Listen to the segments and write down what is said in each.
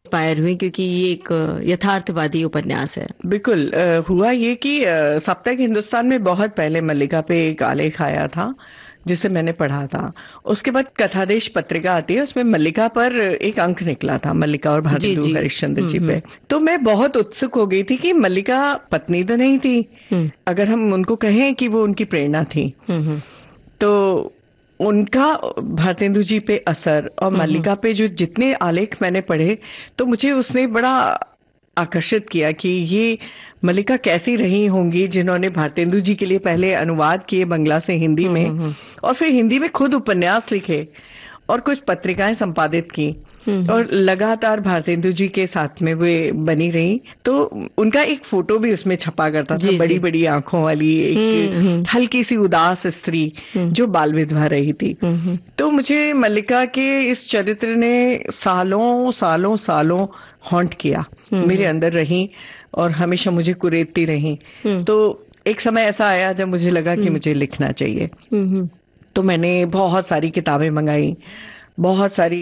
Inspire हुई, क्योंकि ये एक यथार्थवादी उपन्यास है। बिल्कुल। हुआ ये कि साप्ताहिक हिंदुस्तान में बहुत पहले मल्लिका पे एक आलेख आया था जिसे मैंने पढ़ा था। उसके बाद कथादेश पत्रिका आती है, उसमें मल्लिका पर एक अंक निकला था, मल्लिका और भारतेंदु हरिश्चंद्र जी पे। तो मैं बहुत उत्सुक हो गई थी कि मल्लिका पत्नी तो नहीं थी, अगर हम उनको कहें कि वो उनकी प्रेरणा थी, तो उनका भारतेंदु जी पे असर और मल्लिका पे जो जितने आलेख मैंने पढ़े, तो मुझे उसने बड़ा आकर्षित किया कि ये मल्लिका कैसी रही होंगी जिन्होंने भारतेंदु जी के लिए पहले अनुवाद किए बंगला से हिंदी में, और फिर हिंदी में खुद उपन्यास लिखे और कुछ पत्रिकाएं संपादित की, और लगातार भारतेंदु जी के साथ में वे बनी रही। तो उनका एक फोटो भी उसमें छपा करता था, बड़ी बड़ी आंखों वाली एक हल्की सी उदास स्त्री जो बाल विधवा रही थी। तो मुझे मल्लिका के इस चरित्र ने सालों सालों सालों हॉन्ट किया, मेरे अंदर रही और हमेशा मुझे कुरेदती रही। तो एक समय ऐसा आया जब मुझे लगा कि मुझे लिखना चाहिए, तो मैंने बहुत सारी किताबें मंगाई, बहुत सारी।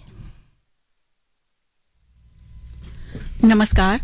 नमस्कार।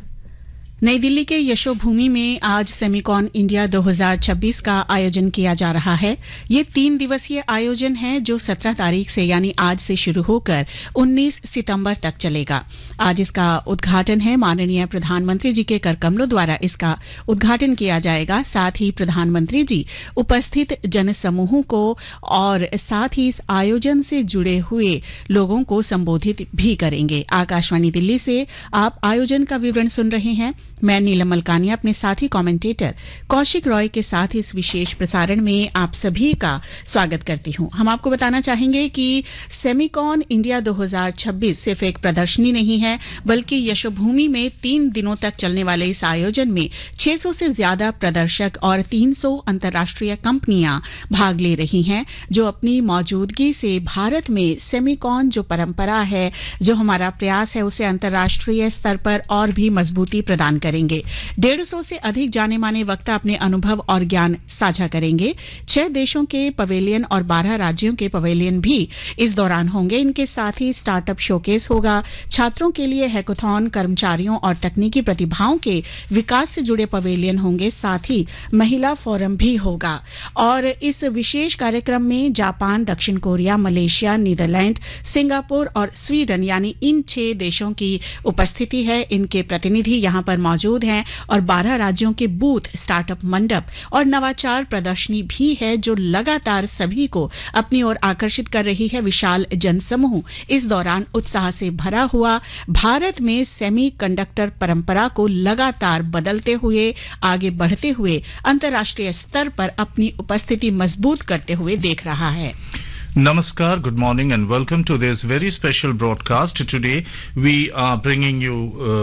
नई दिल्ली के यशोभूमि में आज सेमिकॉन इंडिया 2026 का आयोजन किया जा रहा है। ये 3 दिवसीय आयोजन है जो 17 तारीख से यानी आज से शुरू होकर 19 सितंबर तक चलेगा। आज इसका उद्घाटन है, माननीय प्रधानमंत्री जी के करकमलों द्वारा इसका उद्घाटन किया जाएगा। साथ ही प्रधानमंत्री जी उपस्थित जनसमूहों को और साथ ही इस आयोजन से जुड़े हुए लोगों को संबोधित भी करेंगे। आकाशवाणी दिल्ली से आप आयोजन का विवरण सुन रहे हैं। मैं नीलम मलकानी अपने साथी कमेंटेटर कौशिक रॉय के साथ इस विशेष प्रसारण में आप सभी का स्वागत करती हूं। हम आपको बताना चाहेंगे कि सेमिकॉन इंडिया 2026 सिर्फ एक प्रदर्शनी नहीं है, बल्कि यशोभूमि में 3 दिनों तक चलने वाले इस आयोजन में 600 से ज्यादा प्रदर्शक और 300 अंतर्राष्ट्रीय कंपनियां भाग ले रही हैं, जो अपनी मौजूदगी से भारत में सेमिकॉन जो परंपरा है, जो हमारा प्रयास है, उसे अंतर्राष्ट्रीय स्तर पर और भी मजबूती प्रदान करेंगे। 150 से अधिक जाने माने वक्ता अपने अनुभव और ज्ञान साझा करेंगे। 6 देशों के पवेलियन और 12 राज्यों के पवेलियन भी इस दौरान होंगे। इनके साथ ही स्टार्टअप शोकेस होगा, छात्रों के लिए हैकाथॉन, कर्मचारियों और तकनीकी प्रतिभाओं के विकास से जुड़े पवेलियन होंगे, साथ ही महिला फोरम भी होगा। और इस विशेष कार्यक्रम में जापान, दक्षिण कोरिया, मलेशिया, नीदरलैंड, सिंगापुर और स्वीडन यानी इन 6 देशों की उपस्थिति है। इनके प्रतिनिधि यहां पर मौजूद हैं और 12 राज्यों के बूथ, स्टार्टअप मंडप और नवाचार प्रदर्शनी भी है, जो लगातार सभी को अपनी ओर आकर्षित कर रही है। विशाल जनसमूह इस दौरान उत्साह से भरा हुआ भारत में सेमीकंडक्टर परंपरा को लगातार बदलते हुए, आगे बढ़ते हुए अंतर्राष्ट्रीय स्तर पर अपनी उपस्थिति मजबूत करते हुए देख रहा है। Namaskar, good morning and welcome to this very special broadcast. Today we are bringing you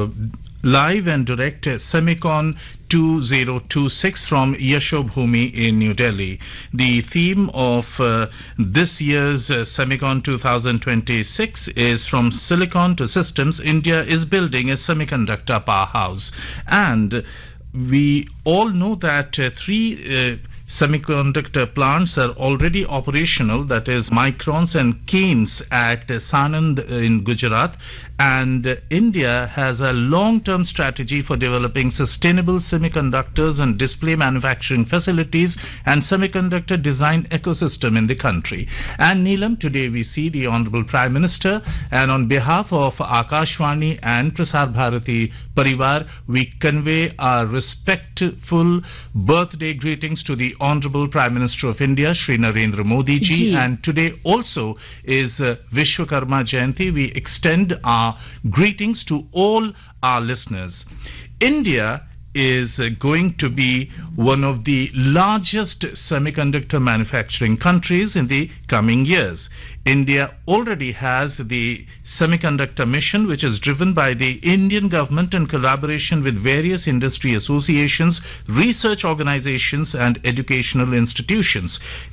live and direct Semicon 2026 from Yashobhumi in New Delhi. The theme of this year's Semicon 2026 is From Silicon to Systems, India is building a semiconductor powerhouse. And we all know that 3 semiconductor plants are already operational, that is Microns and Keynes at Sanand in Gujarat, and India has a long-term strategy for developing sustainable semiconductors and display manufacturing facilities and semiconductor design ecosystem in the country. And Neelam, today we see the Honorable Prime Minister, and on behalf of Akashvani and Prasar Bharati Parivar, we convey our respectful birthday greetings to the Honorable Prime Minister of India, Shri Narendra Modi ji. And today also is Vishwakarma Jayanti. We extend our greetings to all our listeners. India is going to be one of the largest semiconductor manufacturing countries in the coming years. India already has the semiconductor mission, which is driven by the Indian government in collaboration with various industry associations, research organizations and educational institutions.